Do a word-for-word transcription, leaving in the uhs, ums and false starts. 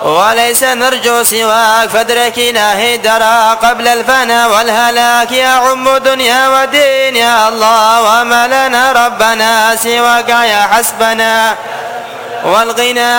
وليس نرجو سواك فادركنا هدرا قبل الفنا والهلاك يعم دنيا ودين يا الله وما لنا ربنا سواك يا حسبنا والغنى